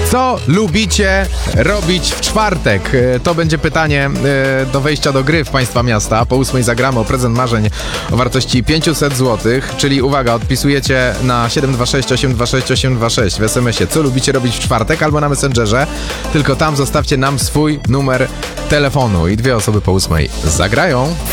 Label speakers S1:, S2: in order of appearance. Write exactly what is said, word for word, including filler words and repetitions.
S1: Co lubicie robić w czwartek? To będzie pytanie do wejścia do gry w Państwa Miasta. Po ósmej zagramy o prezent marzeń o wartości pięćset złotych, czyli uwaga, odpisujecie na siedem dwa sześć osiem dwa sześć osiem dwa sześć w es em esie, co lubicie robić w czwartek, albo na Messengerze. Tylko tam zostawcie nam swój numer telefonu i dwie osoby po ósmej zagrają.